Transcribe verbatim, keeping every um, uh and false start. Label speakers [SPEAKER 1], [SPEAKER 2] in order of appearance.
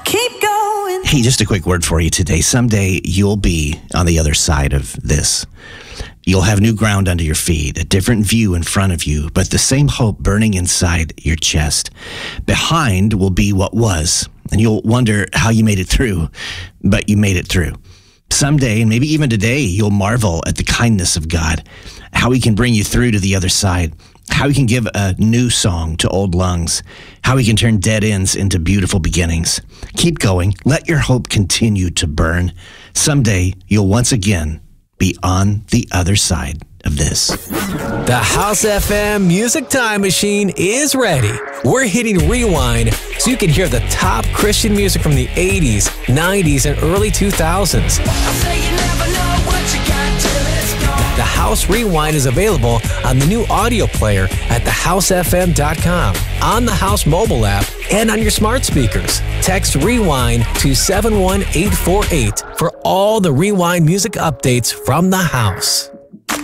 [SPEAKER 1] keep going.
[SPEAKER 2] Hey, just a quick word for you today. Someday you'll be on the other side of this. You'll have new ground under your feet, a different view in front of you, but the same hope burning inside your chest. Behind will be what was, and you'll wonder how you made it through, but you made it through. Someday, and maybe even today, you'll marvel at the kindness of God, how he can bring you through to the other side, how he can give a new song to old lungs, how he can turn dead ends into beautiful beginnings. Keep going. Let your hope continue to burn. Someday, you'll once again be on the other side of this.
[SPEAKER 3] The House F M Music Time Machine is ready. We're hitting rewind so you can hear the top Christian music from the eighties, nineties, and early two thousands. The House Rewind is available on the new audio player at the house f m dot com, on the House mobile app, and on your smart speakers. Text REWIND to seven one eight four eight for all the Rewind music updates from the House.